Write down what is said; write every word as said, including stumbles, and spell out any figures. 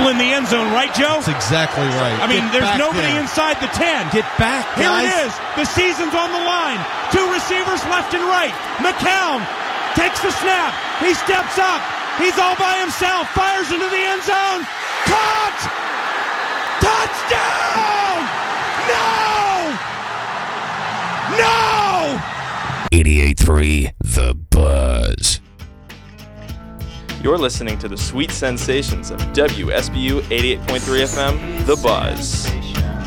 people in the end zone, right, Joe? That's exactly right. I mean, Get there's back nobody there. inside the ten. Get back, Here guys. it is. The season's on the line. Two receivers left and right. McCown takes the snap. He steps up. He's all by himself. Fires into the end zone. Caught! Touchdown! No! No! eighty-eight point three The Buzz. You're listening to the sweet sensations of W S B U eighty-eight point three F M, The Buzz.